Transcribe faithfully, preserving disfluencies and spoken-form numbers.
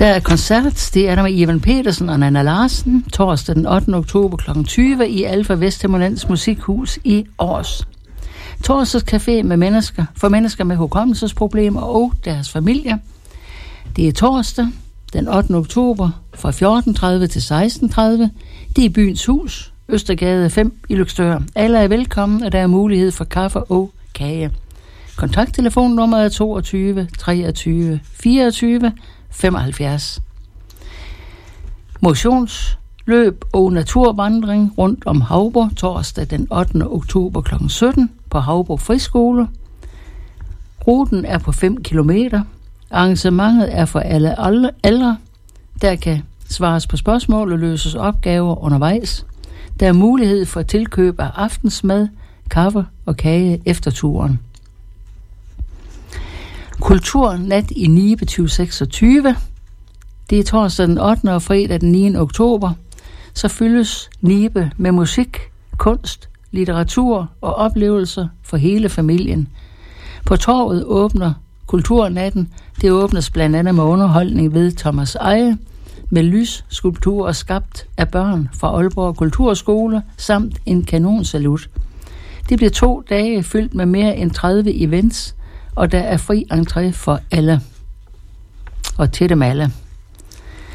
Der er koncert, det er der med Ivan Petersen og Nanna Larsen, torsdag den ottende oktober klokken tyve i Alfa Vesthimmerlands Musikhus i Aars. Torsdags café med mennesker, for mennesker med hukommelsesproblemer og deres familier. Det er torsdag den ottende oktober fra fjorten tredive til seksten tredive. Det er Byens Hus, Østergade fem i Løgstør. Alle er velkommen, og der er mulighed for kaffe og kage. Kontakttelefonnummer er toogtyve treogtyve fireogtyve femoghalvfjerds. Motionsløb og naturvandring rundt om Havborg torsdag den ottende oktober klokken sytten på Havborg Friskole. Ruten er på fem kilometer. Arrangementet er for alle aldre. Der kan svares på spørgsmål og løses opgaver undervejs. Der er mulighed for tilkøb af aftensmad, kaffe og kage efter turen. Kulturnat i Nibe tyve seksogtyve. Det er torsdag den ottende og fredag den niende oktober. Så fyldes Nibe med musik, kunst, litteratur og oplevelser for hele familien. På torvet åbner Kulturnatten. Det åbnes blandt andet med underholdning ved Thomas Eje, med lysskulpturer skabt af børn fra Aalborg Kulturskole, samt en kanonsalut. Det bliver to dage fyldt med mere end tredive events, og der er fri entré for alle. Og til dem alle.